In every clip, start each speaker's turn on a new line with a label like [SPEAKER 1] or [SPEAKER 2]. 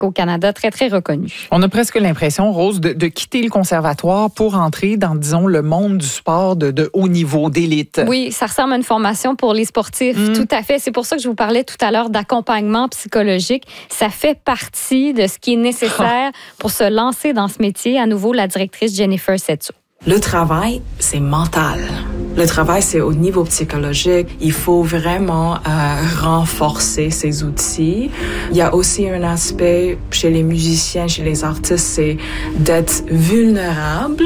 [SPEAKER 1] au Canada, très, très reconnu.
[SPEAKER 2] On a presque l'impression, Rose, de quitter le conservatoire pour entrer dans, disons, le monde du sport de haut niveau, d'élite.
[SPEAKER 1] Oui, ça ressemble à une formation pour les sportifs, tout à fait. C'est pour ça que je vous parlais tout à l'heure d'accompagnement psychologique. Ça fait partie de ce qui est nécessaire pour se lancer dans ce métier. À nouveau, la directrice Jennifer Setsu.
[SPEAKER 3] Le travail, c'est mental. Le travail, c'est au niveau psychologique. Il faut vraiment renforcer ces outils. Il y a aussi un aspect chez les musiciens, chez les artistes, c'est d'être vulnérable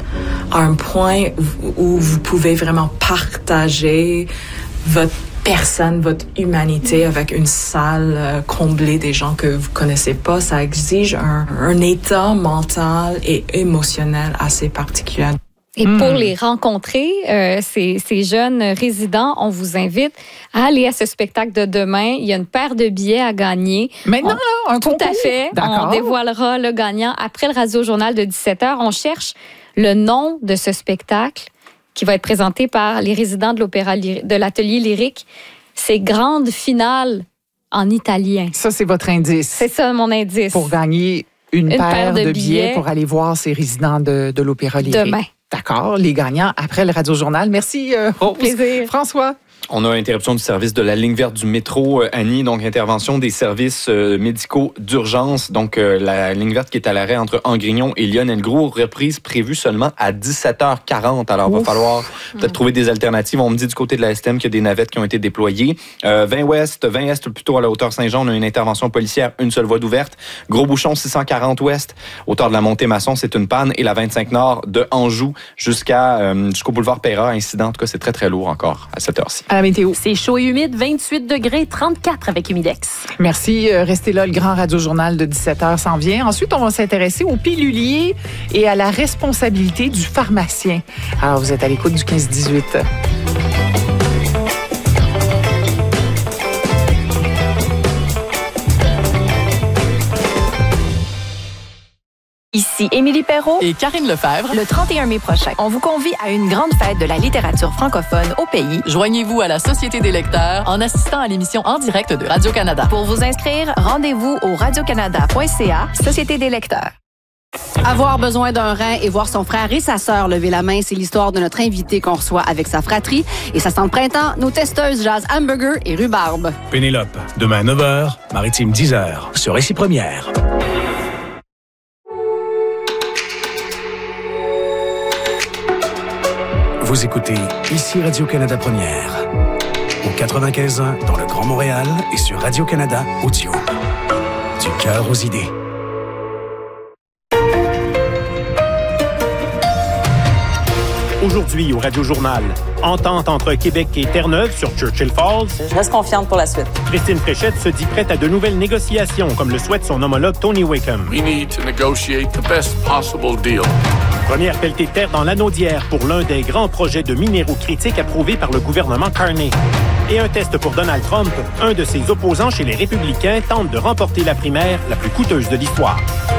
[SPEAKER 3] à un point où vous pouvez vraiment partager votre personne, votre humanité avec une salle comblée des gens que vous connaissez pas. Ça exige un état mental et émotionnel assez particulier.
[SPEAKER 1] Et pour les rencontrer, ces jeunes résidents, on vous invite à aller à ce spectacle de demain. Il y a une paire de billets à gagner.
[SPEAKER 2] Maintenant, un
[SPEAKER 1] tout
[SPEAKER 2] concours?
[SPEAKER 1] À fait.
[SPEAKER 2] D'accord.
[SPEAKER 1] On dévoilera le gagnant après le Radio-Journal de 17h. On cherche le nom de ce spectacle qui va être présenté par les résidents de l'Atelier lyrique. C'est Grande Finale en italien.
[SPEAKER 2] Ça, c'est votre indice.
[SPEAKER 1] C'est ça, mon indice.
[SPEAKER 2] Pour gagner une paire de billets pour aller voir ces résidents de l'Opéra lyrique.
[SPEAKER 1] Demain.
[SPEAKER 2] D'accord, les gagnants après le Radio-Journal. Merci, Rose.
[SPEAKER 1] Plaisir.
[SPEAKER 2] François.
[SPEAKER 4] On a interruption du service de la ligne verte du métro, Annie, donc intervention des services médicaux d'urgence. Donc, la ligne verte qui est à l'arrêt entre Angrignon et Lionel-Groulx, reprise prévue seulement à 17h40. Alors, il va falloir peut-être trouver des alternatives. On me dit du côté de la STM qu'il y a des navettes qui ont été déployées. 20 Est, plutôt à la hauteur Saint-Jean, on a une intervention policière, une seule voie d'ouverte. Gros bouchon, 640 Ouest, hauteur de la Montée-Maçon, c'est une panne. Et la 25 Nord de Anjou jusqu'au boulevard Péra, incident. En tout cas, c'est très, très lourd encore à cette heure-ci.
[SPEAKER 2] À la météo.
[SPEAKER 5] C'est chaud et humide, 28 degrés, 34 avec Humidex.
[SPEAKER 2] Merci. Restez là, le grand Radio-Journal de 17h s'en vient. Ensuite, on va s'intéresser aux piluliers et à la responsabilité du pharmacien. Alors, vous êtes à l'écoute du 15-18.
[SPEAKER 5] Ici Émilie Perrault
[SPEAKER 6] et Karine Lefebvre.
[SPEAKER 5] Le 31 mai prochain, on vous convie à une grande fête de la littérature francophone au pays.
[SPEAKER 6] Joignez-vous à la Société des lecteurs en assistant à l'émission en direct de Radio-Canada.
[SPEAKER 5] Pour vous inscrire, rendez-vous au radiocanada.ca, Société des lecteurs.
[SPEAKER 7] Avoir besoin d'un rein et voir son frère et sa sœur lever la main, c'est l'histoire de notre invité qu'on reçoit avec sa fratrie. Et ça sent le printemps, nos testeuses jasent hamburger et rhubarbe.
[SPEAKER 8] Pénélope, demain à 9h, Maritime 10h, sur Récit Première. Vous écoutez ici Radio-Canada Première. Au 95.1 dans le Grand Montréal et sur Radio-Canada Audio. Du cœur aux idées.
[SPEAKER 9] Aujourd'hui au Radio-Journal, entente entre Québec et Terre-Neuve sur Churchill Falls.
[SPEAKER 10] Je reste confiante pour la suite.
[SPEAKER 9] Christine Fréchette se dit prête à de nouvelles négociations, comme le souhaite son homologue Tony Wakeham.
[SPEAKER 11] We need to negotiate the best possible deal.
[SPEAKER 9] Première pelletée de terre dans l'anneau d'hier pour l'un des grands projets de minéraux critiques approuvés par le gouvernement Carney. Et un test pour Donald Trump, un de ses opposants chez les Républicains tente de remporter la primaire la plus coûteuse de l'histoire.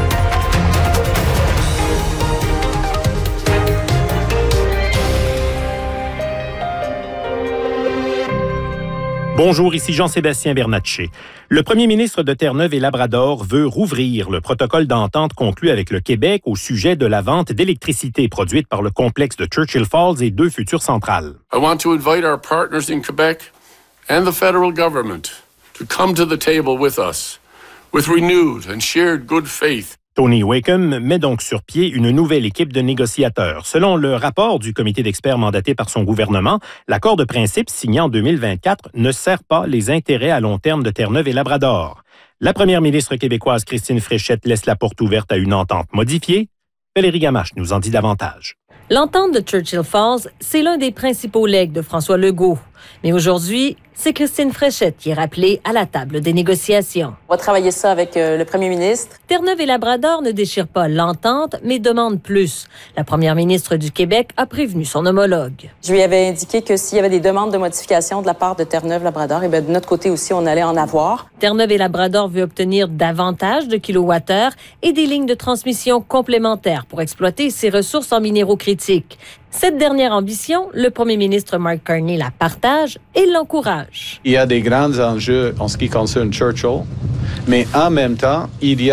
[SPEAKER 9] Bonjour, ici Jean-Sébastien Bernatchez. Le premier ministre de Terre-Neuve et Labrador veut rouvrir le protocole d'entente conclu avec le Québec au sujet de la vente d'électricité produite par le complexe de Churchill Falls et 2 futures centrales.
[SPEAKER 11] I want to invite our partners in Quebec and the federal government to come to the table with us with renewed and shared good faith.
[SPEAKER 9] Tony Wakeham met donc sur pied une nouvelle équipe de négociateurs. Selon le rapport du comité d'experts mandaté par son gouvernement, l'accord de principe signé en 2024 ne sert pas les intérêts à long terme de Terre-Neuve et Labrador. La première ministre québécoise Christine Fréchette laisse la porte ouverte à une entente modifiée. Valérie Gamache nous en dit davantage.
[SPEAKER 12] L'entente de Churchill Falls, c'est l'un des principaux legs de François Legault. Mais aujourd'hui, c'est Christine Fréchette qui est rappelée à la table des négociations.
[SPEAKER 10] On va travailler ça avec le premier ministre.
[SPEAKER 12] Terre-Neuve et Labrador ne déchirent pas l'entente, mais demandent plus. La première ministre du Québec a prévenu son homologue.
[SPEAKER 10] Je lui avais indiqué que s'il y avait des demandes de modification de la part de Terre-Neuve-Labrador, et bien de notre côté aussi, on allait en avoir.
[SPEAKER 12] Terre-Neuve et Labrador veut obtenir davantage de kilowattheures et des lignes de transmission complémentaires pour exploiter ses ressources en minéraux critiques. Cette dernière ambition, le premier ministre Mark Carney la partage et l'encourage.
[SPEAKER 13] Il y a des grands enjeux en ce qui concerne Churchill, mais en même temps, il y a